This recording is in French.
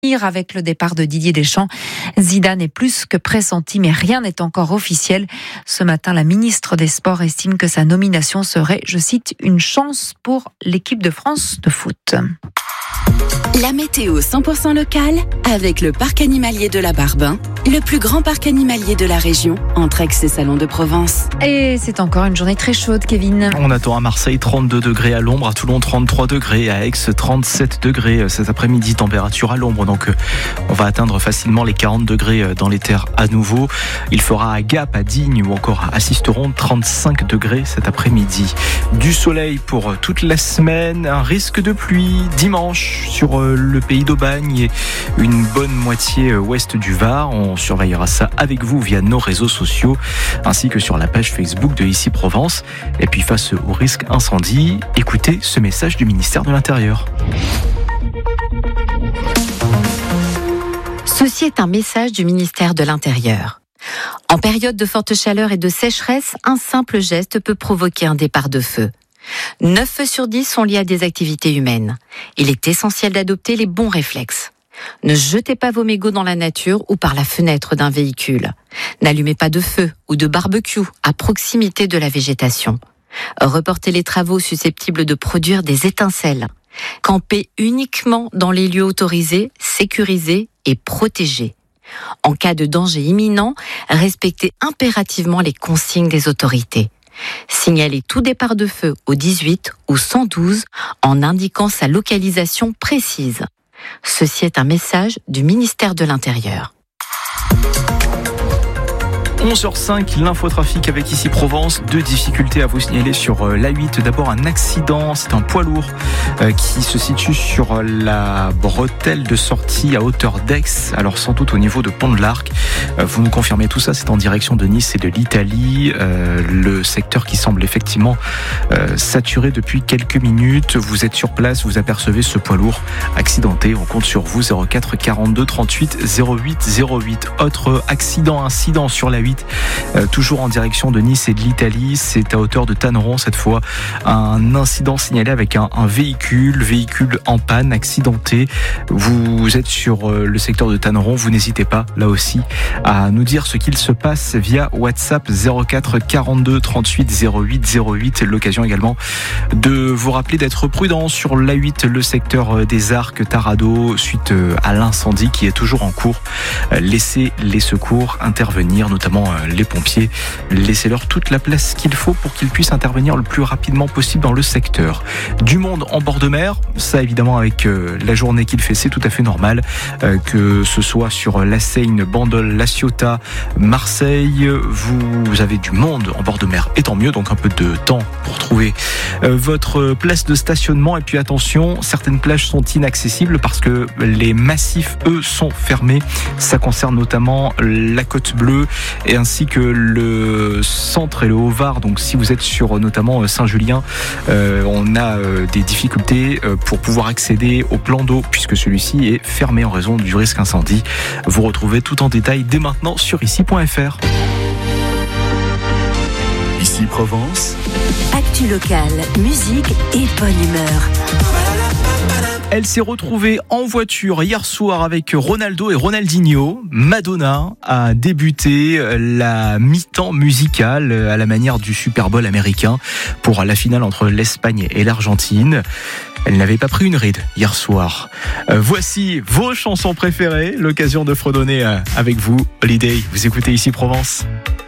Avec le départ de Didier Deschamps, Zidane est plus que pressenti, mais rien n'est encore officiel. Ce matin, la ministre des Sports estime que sa nomination serait, je cite, une chance pour l'équipe de France de foot. La météo 100% locale avec le parc animalier de la Barbin, le plus grand parc animalier de la région, entre Aix et Salon de Provence. Et c'est encore une journée très chaude, Kevin. On attend à Marseille 32 degrés à l'ombre, à Toulon 33 degrés, à Aix 37 degrés cet après-midi, température à l'ombre. Donc on va atteindre facilement les 40 degrés dans les terres à nouveau. Il fera à Gap, à Digne ou encore à Sisteron 35 degrés cet après-midi. Du soleil pour toute la semaine, un risque de pluie dimanche sur le pays d'Aubagne et une bonne moitié ouest du Var. On surveillera ça avec vous via nos réseaux sociaux ainsi que sur la page Facebook de Ici Provence. Et puis face au risque incendie, écoutez ce message du ministère de l'Intérieur. Ceci est un message du ministère de l'Intérieur. En période de forte chaleur et de sécheresse, un simple geste peut provoquer un départ de feu. 9 feux sur 10 sont liés à des activités humaines. Il est essentiel d'adopter les bons réflexes. Ne jetez pas vos mégots dans la nature ou par la fenêtre d'un véhicule. N'allumez pas de feu ou de barbecue à proximité de la végétation. Reportez les travaux susceptibles de produire des étincelles. Campez uniquement dans les lieux autorisés, sécurisés et protégés. En cas de danger imminent, respectez impérativement les consignes des autorités. Signalez tout départ de feu au 18 ou 112 en indiquant sa localisation précise. Ceci est un message du ministère de l'Intérieur. 11h05, l'infotrafic avec Ici Provence. 2 difficultés à vous signaler sur l'A8. D'abord un accident, c'est un poids lourd qui se situe sur la bretelle de sortie à hauteur d'Aix, alors sans doute au niveau de Pont de l'Arc. Vous nous confirmez tout ça, c'est en direction de Nice et de l'Italie. Le secteur qui semble effectivement saturé depuis quelques minutes. Vous êtes sur place, vous apercevez ce poids lourd accidenté. On compte sur vous, 04 42 38 08 08. Autre incident sur l'A8. Toujours en direction de Nice et de l'Italie, c'est à hauteur de Tanneron cette fois, un incident signalé avec un véhicule en panne, accidenté. Vous êtes sur le secteur de Tanneron, vous n'hésitez pas là aussi à nous dire ce qu'il se passe via WhatsApp 04 42 38 08 08. C'est l'occasion également de vous rappeler d'être prudent sur l'A8, le secteur des Arcs, Tarado, suite à l'incendie qui est toujours en cours. Laissez les secours intervenir, notamment les pompiers. Laissez-leur toute la place qu'il faut pour qu'ils puissent intervenir le plus rapidement possible dans le secteur. Du monde en bord de mer, ça évidemment avec la journée qu'il fait, c'est tout à fait normal, que ce soit sur la Seine, Bandol, La Ciotat, Marseille, vous avez du monde en bord de mer, et tant mieux, donc un peu de temps pour trouver votre place de stationnement. Et puis attention, certaines plages sont inaccessibles parce que les massifs, eux, sont fermés. Ça concerne notamment la Côte Bleue et ainsi que le centre et le Haut-Var. Donc si vous êtes sur notamment Saint-Julien, on a des difficultés pour pouvoir accéder au plan d'eau puisque celui-ci est fermé en raison du risque incendie. Vous retrouvez tout en détail dès maintenant sur ici.fr. Ici Provence. Actu locale, musique et bonne humeur. Elle s'est retrouvée en voiture hier soir avec Ronaldo et Ronaldinho. Madonna a débuté la mi-temps musicale à la manière du Super Bowl américain pour la finale entre l'Espagne et l'Argentine. Elle n'avait pas pris une ride hier soir. Voici vos chansons préférées, l'occasion de fredonner avec vous. Holiday, vous écoutez Ici Provence.